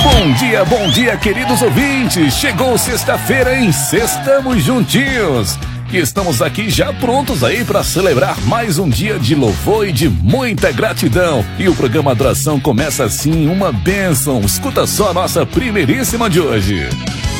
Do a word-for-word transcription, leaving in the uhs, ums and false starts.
Bom dia, bom dia, queridos ouvintes. Chegou sexta-feira, hein? Estamos juntinhos. E estamos aqui já prontos aí para celebrar mais um dia de louvor e de muita gratidão. E o programa Adoração começa assim, uma bênção. Escuta só a nossa primeiríssima de hoje.